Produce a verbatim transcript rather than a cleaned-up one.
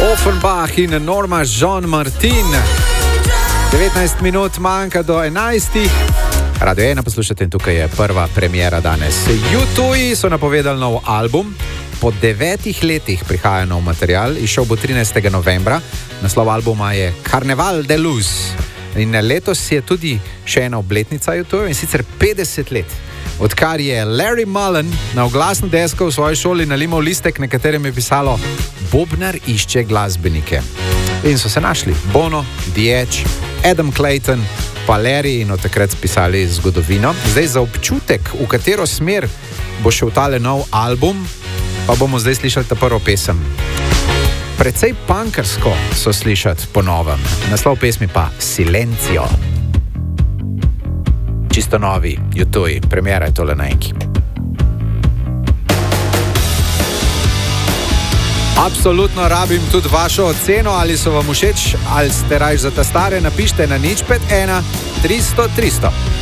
Offenbach in Norma Jean Martin. devetnajst minut manjka do enajstih. Radio ena poslušate in tukaj je prva premiera danes. U dva so napovedali nov album. Po devetih letih prihaja nov material. Izšel bo trinajstega novembra. Naslov albuma je Carnaval de Luz. In letos je tudi še ena obletnica U dva in sicer petdeset let. Odkar je Larry Mullen na oglasno desko v svoji šoli nalimal listek, na katerem je pisalo Bobnar išče glasbenike. In so se našli Bono, The Edge, Adam Clayton, pa Larry in od takrat spisali zgodovino. Zdaj za občutek, v katero smer bo šel tale nov album, pa bomo zdaj slišali ta prvo pesem. Precej punkersko so slišati po novem. Naslov pesmi pa Silencio. Čisto novi U dva, premiera je tole na enki. Absolutno rabim tudi vašo oceno, ali so vam všeč, ali ste rajš za ta stare, napište na nič pet ena tristo tristo.